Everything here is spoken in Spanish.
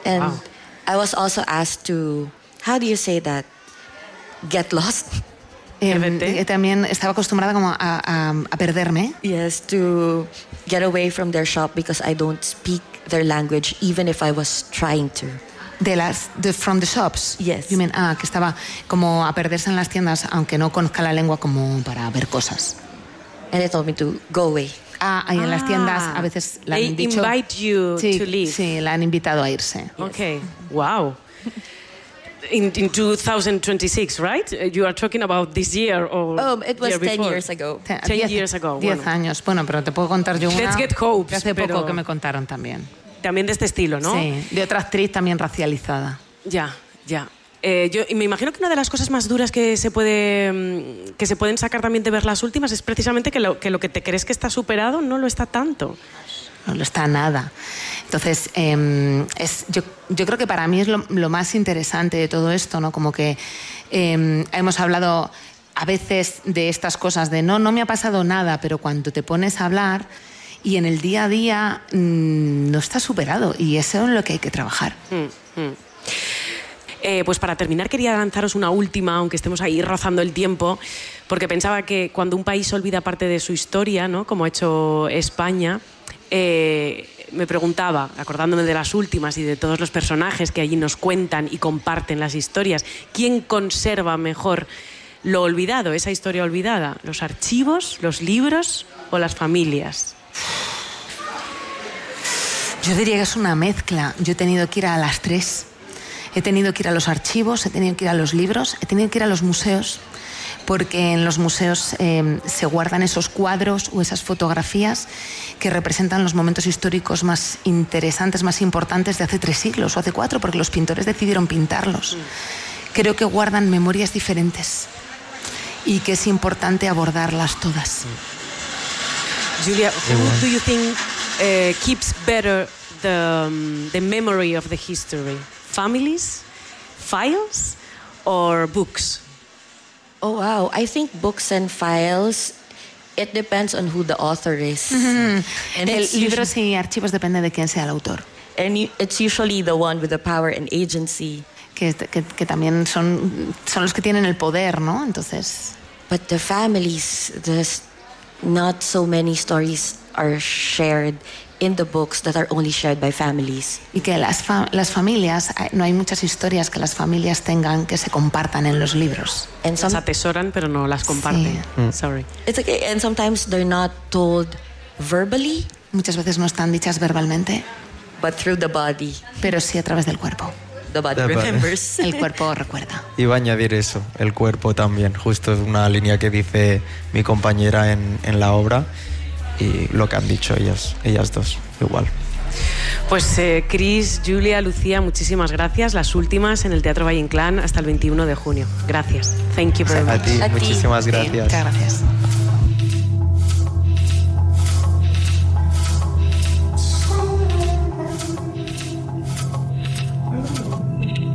And Wow. I was also asked to, how do you say that? Get lost? También estaba acostumbrada como a perderme. Yes, to get away from their shop because I don't speak their language, even if I was trying to. From the shops. Yes. You mean, que estaba como a perderse en las tiendas, aunque no conozca la lengua, como para ver cosas. And they told me to go away. Y en las tiendas a veces la han dicho. They invite you to leave. Sí, la han invitado a irse. Okay. Wow. In 2026, right? You are talking about this year or It was year 10 before? years ago. 10 years ago. 10 bueno. años. Bueno, pero te puedo contar yo una Let's get hopes, que hace poco pero- que me contaron también. También de este estilo, ¿no? Sí, de otra actriz también racializada. Ya. Yo me imagino que una de las cosas más duras que se pueden sacar también de ver las últimas es precisamente que lo que te crees que está superado no lo está tanto. No lo está nada. Entonces, yo creo que para mí es lo más interesante de todo esto, ¿no? Como que hemos hablado a veces de estas cosas de no me ha pasado nada, pero cuando te pones a hablar y en el día a día no está superado, y eso es lo que hay que trabajar. Pues para terminar quería lanzaros una última, aunque estemos ahí rozando el tiempo, porque pensaba que cuando un país olvida parte de su historia, ¿no? Como ha hecho España, me preguntaba, acordándome de las últimas y de todos los personajes que allí nos cuentan y comparten las historias, ¿quién conserva mejor lo olvidado, esa historia olvidada? ¿Los archivos, los libros o las familias? Yo diría que es una mezcla. Yo he tenido que ir a las tres. He tenido que ir a los archivos, he tenido que ir a los libros, he tenido que ir a los museos, porque en los museos se guardan esos cuadros o esas fotografías que representan los momentos históricos más interesantes, más importantes de hace 3 siglos o hace 4, porque los pintores decidieron pintarlos. Creo que guardan memorias diferentes y que es importante abordarlas todas. Julia, who do you think keeps better the memory of the history? Families, files, or books? Oh, wow. I think books and files, it depends on who the author is. And Libros y archivos depende de quién sea el autor. And it's usually the one with the power and agency. Que también son los que tienen el poder, ¿no? Entonces... But the families, there's not so many stories are shared in the books that are only shared by families. Y que las familias, no hay muchas historias que las familias tengan que se compartan en los libros. And Las atesoran, pero no las comparten. Sorry. It's okay, and sometimes they're not told verbally. Muchas veces no están dichas verbalmente, but through the body. Pero sí a través del cuerpo. The body remembers. El cuerpo recuerda. Iba a añadir eso, el cuerpo también. Justo es una línea que dice mi compañera en la obra. Y lo que han dicho ellas dos, igual. Pues Chris, Julia, Lucía, muchísimas gracias. Las últimas en el Teatro Valle Inclán hasta el 21 de junio. Gracias. Thank you very much. A ti, muchísimas gracias. Sí, muchas gracias.